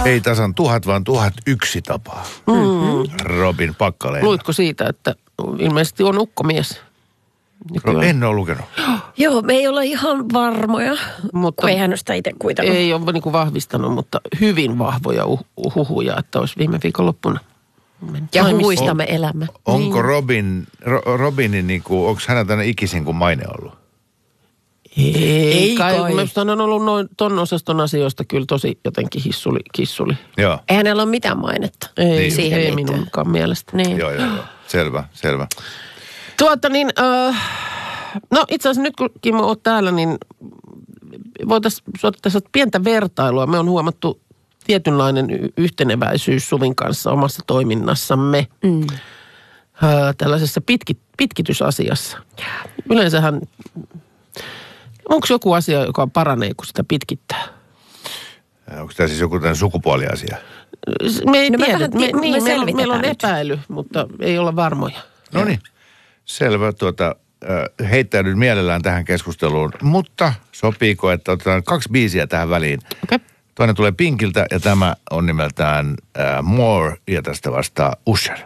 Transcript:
Ei tasan 1000, vaan 1001 tapaa. Robin Packaleena. Luitko siitä, että ilmeisesti on ukkomies? En ole lukenut. Joo, me ei olla ihan varmoja, mutta kun ei hän ole sitä itse kuitenkaan. Ei ole niin kuin vahvistanut, mutta hyvin vahvoja huhuja, että olisi viime viikonloppuna. Ja huhuista me elämme. Onko Robinin, niin kuin, onko hänellä tänne ikisin kuin maine ollut? Ei kai. Mielestäni on ollut noin ton osaston asioista kyllä tosi jotenkin kissuli. Joo. Ei hänellä ole mitään mainetta. Ei minunkaan mielestä. Niin. Joo. Selvä. No itse asiassa nyt kun Kimmo oot täällä, niin voitaisiin tässä pientä vertailua. Me on huomattu tietynlainen yhteneväisyys Suvin kanssa omassa toiminnassamme tällaisessa pitkitysasiassa. Yleensähän, onko joku asia, joka paranee, kun sitä pitkittää? Onko tämä siis joku tämän sukupuoliasia? Me ei tiedä. Meillä on epäily, mutta ei olla varmoja. No niin, selvä. Heittäydyn mielellään tähän keskusteluun, mutta sopiiko, että otetaan 2 biisiä tähän väliin? Okay. Toinen tulee Pinkiltä ja tämä on nimeltään More ja tästä vastaa Usher.